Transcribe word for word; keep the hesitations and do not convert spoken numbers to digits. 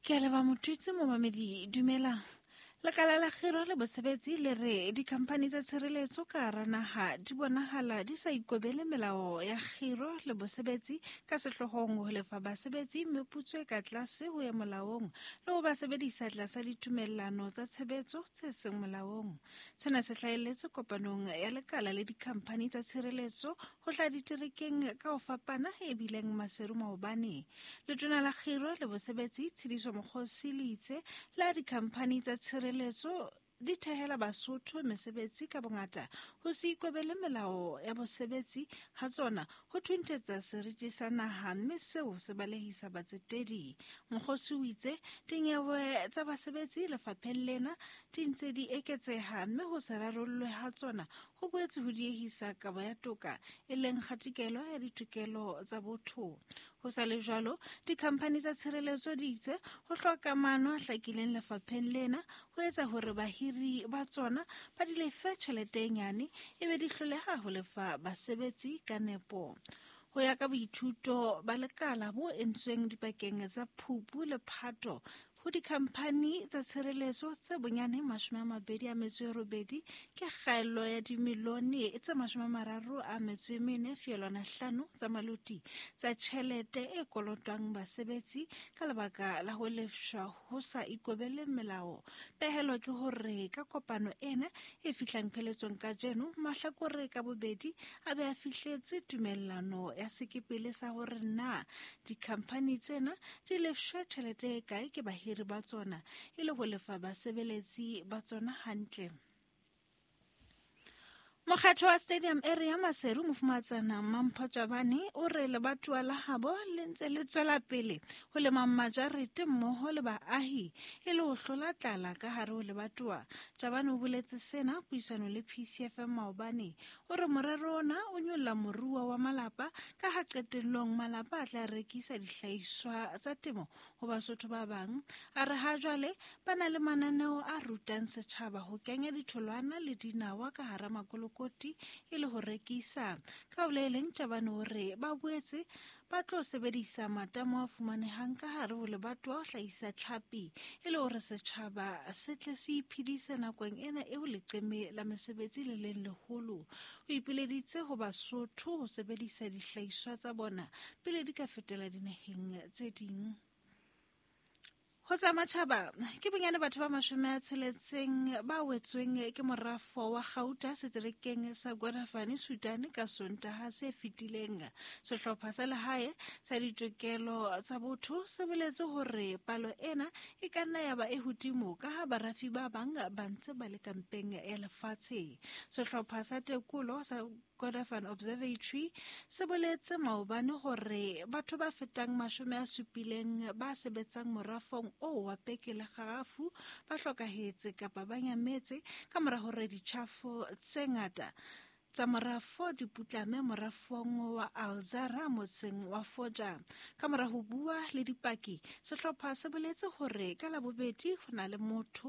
Ke a leba motutsi mo mamedi dumela. Lekala la kgiro le bosebetsi le re dikhampani tsa tshireletso ka hara naha di bonahala di sa ikobele melao ya kgiro le bosebetsi ka sehlohong ho lefa basebetsi meputso e ka tlase ho ya molaong le ho ba sebedisa tlasa ditumellano tsa tshebetso tse seng molaong. Sena se hlaheletse kopanong ya lekala le dikhampani tsa tshireletso ho tla diterekeng ka ho fapana e bileng Maseru Maobane. Letona la kgiro le bosebetsi Tshediso Mokgosi le itse la dikhampani tsa tshireletso letso di thehela Basotho mesebetsi ka bongata ho se ikobele melao ya bosebetsi ha tsona ho thuntetsa seriti sa naha mme seo se balehisa batsetedi. Mokgosi o itse dinyewe tsa basebetsi lefapheng lena di ntse di eketseha mme ho se rarollwe ha tsona ho boetse ho diehisa kabo ya toka e leng kgatikelo ya ditokelo tsa botho. Ho sa le jwalo, dikhampani tsa tshireletso di itse ho hloka maano a hlakileng lefapheng lena ho etsa hore bahiri ba tsona ba di lefe tjhelete e nyane e be di hloleha ho lefa basebetsi ka nepo. Ho ya ka boithuto ba lekala bo entsweng dipakeng tsa Phupu le Phato ho dikhampani tsa tshireletso tse bonyane mashome a mabedi a metso e robedi ke kgaello ya dimilione tse mashome a mararo a metso e mene feelwana hlano tsa maloti tsa tjhelete e kolotwang basebetsi ka lebaka la ho lefshwa ho sa ikobele melao. Pehelo ke hore ka kopano ena e fihlang pheletsong ka jeno mahlakore ka bobedi a be a fihletse tumellano ya sekepele sa hore na dikhampani tsena di lefshwe tjhelete e kae ke bahiri ba tsona e le ho lefa basebeletsi ba tsona hantle. Mokgatlo wa Stadium Area Maseru Mofumatsana Mampho Jabane o re lebatowa la habo le ntse le tswela pele ho lema majarete mmoho le baahi e le ho hlola tlala ka hare ho lebatowa. Jabane o boletse sena puisano le P C F M Maobane o re morero ona o nyolla moruo wa malapa ka ha qetellong malapa a tla rekisa dihlahiswa tsa temo ho Basotho ba bang. A re ha jwale ba na le mananeo a rutang setjhaba ho kenya ditholwana le dinawa ka hara makolo koti e le ho rekisa. Ka o le leng Jabane o re ba boetse ba tlo sebedisa matamo a fumanehang ka hare ho lebatowa ho hlahisa tlhapi e le hore setjhaba se tle se iphedise nakong ena eo leqeme la mesebetsi le leng leholo. O ipileditse ho Basotho ho sebedisa dihlahiswa tsa bona pele di ka fetela dinaheng tse ding. Ho tsa matjhaba ke bonyane batho ba mashome a tsheletseng ba wetsweng ke morafo wa Gauta seterekeng sa Godafane Sudan ka Sontaha se fetileng. Sehlopha sa lehae sa ditokelo tsa botho se boletse hore palo ena e ka nna ya ba e hodimo ka ha barafi ba bang ba ntse ba le kampeng ya lefatshe. Sehlopha sa tekolo sa Godafane Observatory se boletse Maobane hore batho ba fetang mashome a supileng ba sebetsang morafong o wa peke le kgarafu ba hlokahetse kapa ba nyametse ka mora hore ditjhafo tse ngata tsa morafo di putlame morafong wa Alzara motseng wa Foja. Ka mora ho bua le dipaki, sehlopha se boletse hore ka la bobedi ho na le motho